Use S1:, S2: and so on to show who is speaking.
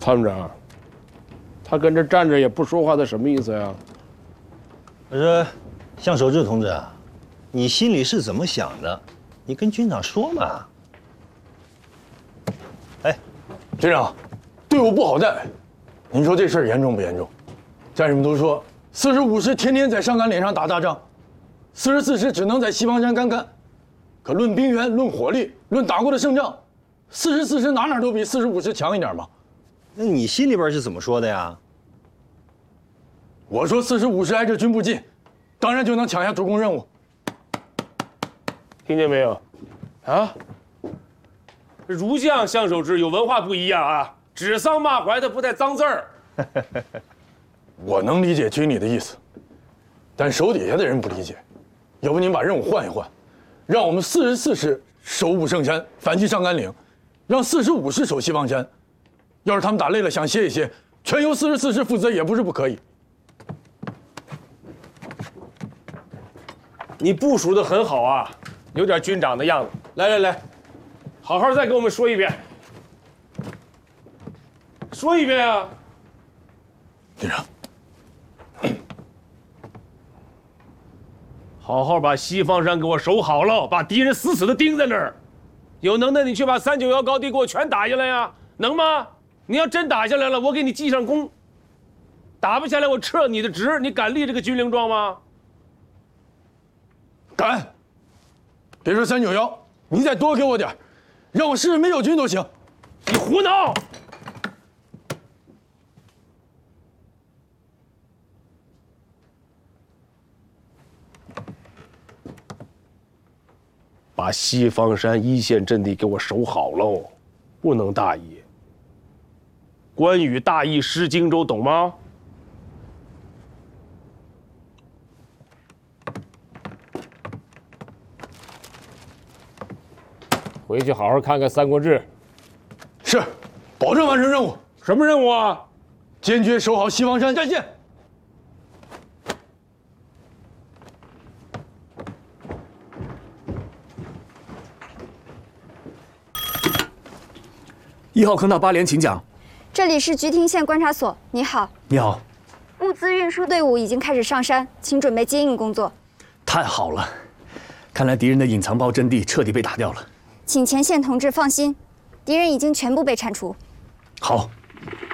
S1: 参谋长，他跟这站着也不说话，他什么意思呀？
S2: 我说，向守志同志啊，你心里是怎么想的？你跟军长说嘛。哎，
S3: 军长，队伍不好带，您说这事儿严重不严重？战士们都说，45师天天在上甘岭上打大仗，44师只能在西方山干干。可论兵源、论火力、论打过的胜仗，44师哪都比45师强一点嘛。
S2: 那你心里边是怎么说的呀？
S3: 我说45师挨着军部近，当然就能抢下主攻任务。
S1: 听见没有？啊？
S4: 儒将向守之有文化不一样啊，指桑骂槐的不带脏字儿。
S3: 我能理解军里的意思，但手底下的人不理解。要不您把任务换一换，让我们44师守武圣山，反击上甘岭，让45师守西方山。要是他们打累了想歇一歇，全由44师负责也不是不可以。
S4: 你部署的很好啊，有点军长的样子。来，好好再给我们说一遍。说一遍啊！
S3: 军长，
S4: 好好把西方山给我守好了，把敌人死死的盯在那儿。有能耐你去把391高地给我全打下来呀，能吗？你要真打下来了，我给你记上功；打不下来，我撤你的职。你敢立这个军令状吗？
S3: 敢！别说391，你再多给我点，让我试试没有军都行。
S4: 你胡闹！把西方山一线阵地给我守好喽，不能大意。关羽大意失荆州，懂吗？回去好好看看《三国志》。
S3: 是，保证完成任务。
S4: 什么任务啊？
S3: 坚决守好西方山战线。
S5: 1号坑道8连，请讲。
S6: 这里是菊亭县观察所，你好。
S5: 你好。
S6: 物资运输队伍已经开始上山，请准备接应工作。
S5: 太好了，看来敌人的隐藏包阵地彻底被打掉了。
S6: 请前线同志放心，敌人已经全部被铲除。
S5: 好。